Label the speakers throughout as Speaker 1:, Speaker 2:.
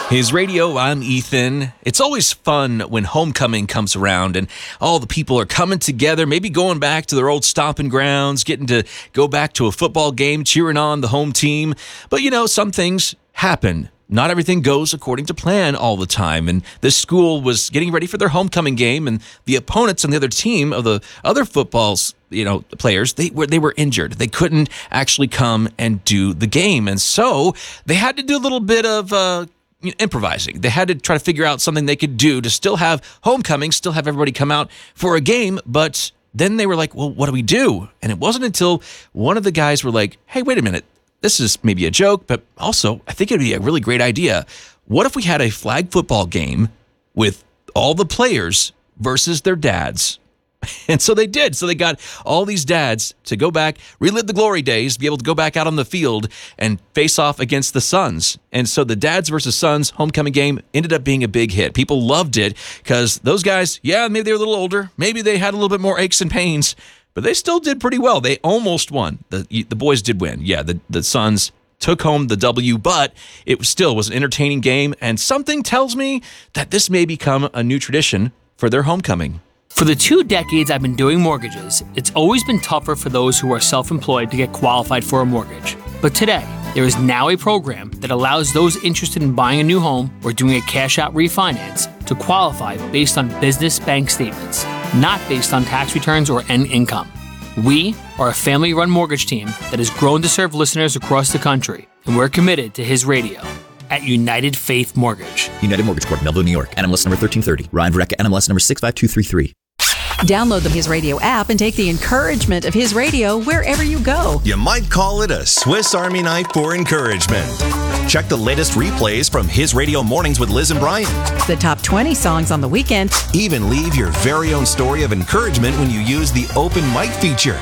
Speaker 1: His Radio, I'm Ethan. It's always fun when homecoming comes around and all the people are coming together, maybe going back to their old stomping grounds, getting to go back to a football game, cheering on the home team. But, some things happen. Not everything goes according to plan all the time. And this school was getting ready for their homecoming game, and the opponents on the other team of the other football's players, they were injured. They couldn't actually come and do the game. And so they had to do a little bit of improvising. They had to try to figure out something they could do to still have homecoming, still have everybody come out for a game. But then they were like, well, what do we do? And it wasn't until one of the guys were like, hey, wait a minute. This is maybe a joke, but also I think it'd be a really great idea. What if we had a flag football game with all the players versus their dads? And so they did. So they got all these dads to go back, relive the glory days, be able to go back out on the field and face off against the sons. And so the dads versus sons homecoming game ended up being a big hit. People loved it because those guys, maybe they were a little older. Maybe they had a little bit more aches and pains, but they still did pretty well. They almost won. The boys did win. Yeah, the sons took home the W, but it still was an entertaining game. And something tells me that this may become a new tradition for their homecoming.
Speaker 2: For the 2 decades I've been doing mortgages, it's always been tougher for those who are self-employed to get qualified for a mortgage. But today, there is now a program that allows those interested in buying a new home or doing a cash-out refinance to qualify based on business bank statements, not based on tax returns or end income. We are a family-run mortgage team that has grown to serve listeners across the country, and we're committed to His Radio at United Faith Mortgage.
Speaker 3: United Mortgage Corp, Melville, New York. NMLS number 1330. Ryan Verrecka, NMLS number 65233.
Speaker 4: Download the His Radio app and take the encouragement of His Radio wherever you go.
Speaker 5: You might call it a Swiss Army knife for encouragement. Check the latest replays from His Radio Mornings with Liz and Brian.
Speaker 4: The top 20 songs on the weekend.
Speaker 5: Even leave your very own story of encouragement when you use the open mic feature.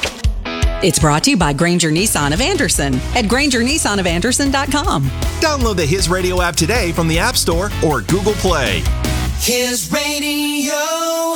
Speaker 4: It's brought to you by Granger Nissan of Anderson at GrangerNissanOfAnderson.com.
Speaker 5: Download the His Radio app today from the App Store or Google Play.
Speaker 6: His Radio.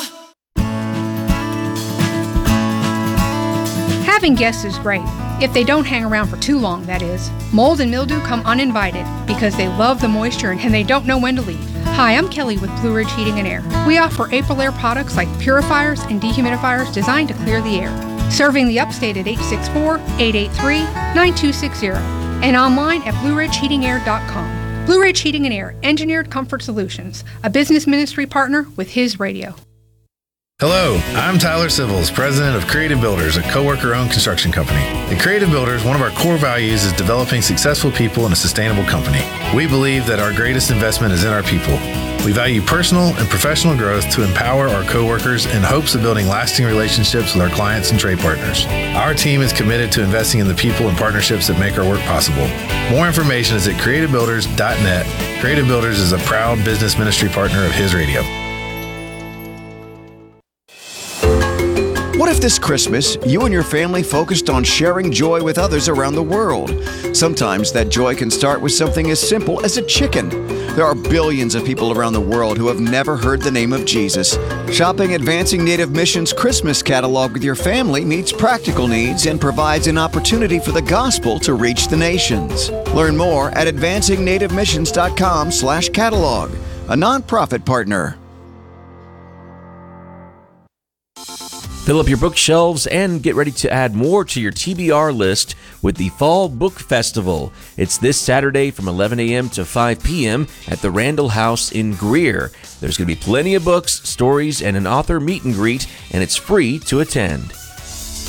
Speaker 7: Having guests is great, if they don't hang around for too long, that is. Mold and mildew come uninvited because they love the moisture and they don't know when to leave. Hi, I'm Kelly with Blue Ridge Heating and Air. We offer Aprilaire products like purifiers and dehumidifiers designed to clear the air. Serving the upstate at 864-883-9260 and online at BlueRidgeHeatingAir.com. Blue Ridge Heating and Air, Engineered Comfort Solutions, a business ministry partner with His Radio.
Speaker 8: Hello, I'm Tyler Civils, president of Creative Builders, a coworker-owned construction company. At Creative Builders, one of our core values is developing successful people in a sustainable company. We believe that our greatest investment is in our people. We value personal and professional growth to empower our coworkers in hopes of building lasting relationships with our clients and trade partners. Our team is committed to investing in the people and partnerships that make our work possible. More information is at creativebuilders.net. Creative Builders is a proud business ministry partner of His Radio.
Speaker 9: What if this Christmas, you and your family focused on sharing joy with others around the world? Sometimes that joy can start with something as simple as a chicken. There are billions of people around the world who have never heard the name of Jesus. Shopping Advancing Native Mission's Christmas catalog with your family meets practical needs and provides an opportunity for the gospel to reach the nations. Learn more at advancingnativemissions.com/catalog, a nonprofit partner.
Speaker 1: Fill up your bookshelves and get ready to add more to your TBR list with the Fall Book Festival. It's this Saturday from 11 a.m. to 5 p.m. at the Randall House in Greer. There's going to be plenty of books, stories, and an author meet and greet, and it's free to attend.